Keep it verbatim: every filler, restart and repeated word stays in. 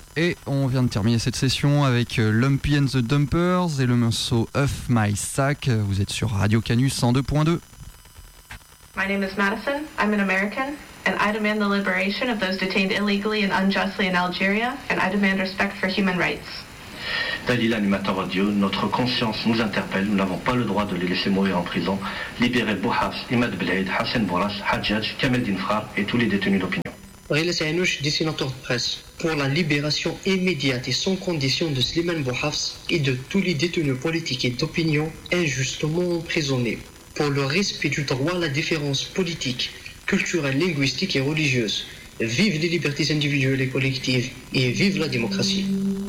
Et on vient de terminer cette session avec Lumpy and the Dumpers et le morceau Off My Sack. Vous êtes sur Radio Canus cent deux point deux. My name is Madison. I'm an American, and I demand the liberation of those detained illegally and unjustly in Algeria, and I demand respect for human rights. Dalila, animateur radio, notre conscience nous interpelle, nous n'avons pas le droit de les laisser mourir en prison. Libérez Bouhafs, Imad Bled, Hassan Bourras, Hadjadj, Kamel Dinfrar et tous les détenus d'opinion. Rila Sayanouch, dessinateur de presse, pour la libération immédiate et sans condition de Slimane Bouhafs et de tous les détenus politiques et d'opinion injustement emprisonnés, pour le respect du droit à la différence politique, culturelle, linguistique et religieuse. Vive les libertés individuelles et collectives et vive la démocratie.